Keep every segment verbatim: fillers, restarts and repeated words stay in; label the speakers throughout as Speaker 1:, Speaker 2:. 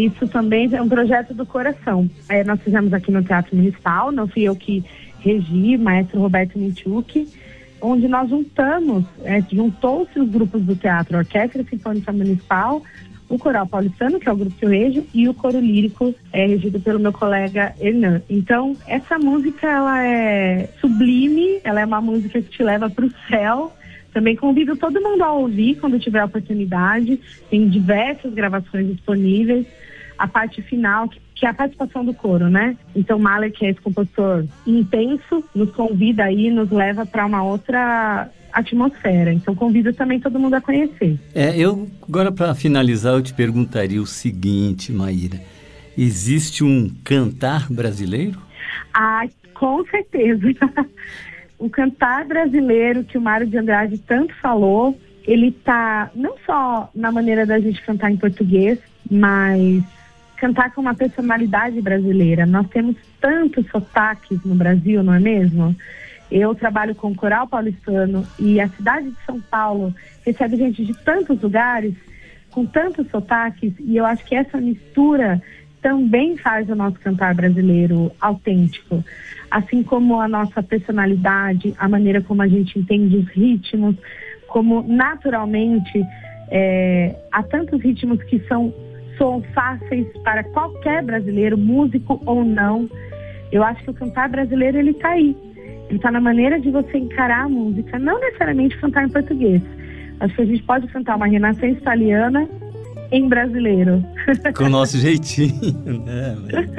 Speaker 1: Isso também é um projeto do coração. É, nós fizemos aqui no Teatro Municipal, não fui eu que regi, maestro Roberto Minchuk, onde nós juntamos, é, juntou-se os grupos do teatro, a Orquestra Sinfônica Municipal, o Coral Paulistano, que é o grupo que eu rejo, e o Coro Lírico, é regido pelo meu colega Hernan. Então, essa música, ela é sublime, ela é uma música que te leva para o céu. Também convido todo mundo a ouvir quando tiver a oportunidade. Tem diversas gravações disponíveis. A parte final, que é a participação do coro, né? Então, Mahler, que é esse compositor intenso, nos convida aí, nos leva para uma outra atmosfera. Então, convido também todo mundo a conhecer.
Speaker 2: É, eu, agora para finalizar, eu te perguntaria o seguinte, Maíra. Existe um cantar brasileiro?
Speaker 1: Ah, com certeza. O cantar brasileiro que o Mário de Andrade tanto falou, ele está não só na maneira da gente cantar em português, mas cantar com uma personalidade brasileira. Nós temos tantos sotaques no Brasil, não é mesmo? Eu trabalho com o Coral Paulistano e a cidade de São Paulo recebe gente de tantos lugares, com tantos sotaques, e eu acho que essa mistura também faz o nosso cantar brasileiro autêntico. Assim como a nossa personalidade, a maneira como a gente entende os ritmos, como naturalmente é, há tantos ritmos que são, são fáceis para qualquer brasileiro, músico ou não. Eu acho que o cantar brasileiro, ele está aí. Ele está na maneira de você encarar a música, não necessariamente cantar em português. Acho que a gente pode cantar uma renascença italiana em brasileiro.
Speaker 2: Com o nosso jeitinho, né?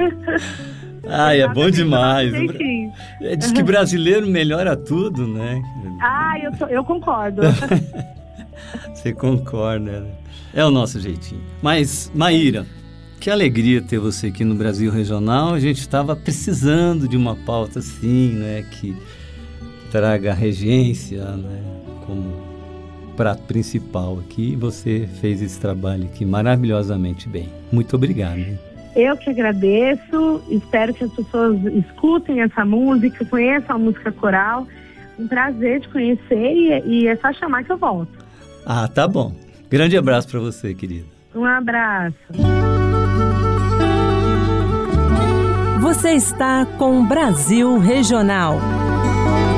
Speaker 2: Ai, é bom demais. Diz que brasileiro melhora tudo, né?
Speaker 1: Ah, eu, tô, eu concordo.
Speaker 2: Você concorda, né? É o nosso jeitinho. Mas, Maíra, que alegria ter você aqui no Brasil Regional. A gente estava precisando de uma pauta assim, né? Que traga a regência, né? Como prato principal aqui. Você fez esse trabalho aqui maravilhosamente bem. Muito obrigado. Hein?
Speaker 1: Eu que agradeço, espero que as pessoas escutem essa música, conheçam a música coral. Um prazer te conhecer e, e é só chamar que eu volto.
Speaker 2: Ah, tá bom. Grande abraço para você, querida.
Speaker 1: Um abraço.
Speaker 3: Você está com Brasil Regional.